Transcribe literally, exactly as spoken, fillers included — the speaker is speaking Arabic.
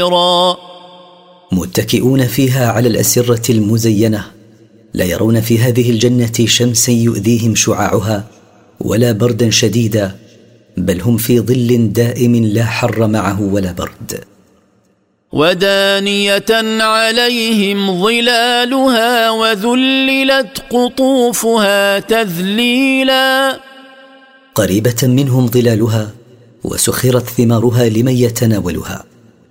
متكئون فيها على الأسرة المزينة، لا يرون في هذه الجنة شمسا يؤذيهم شعاعها ولا بردا شديدا، بل هم في ظل دائم لا حر معه ولا برد. ودانية عليهم ظلالها وذللت قطوفها تذليلا. قريبة منهم ظلالها وسخرت ثمارها لمن يتناولها.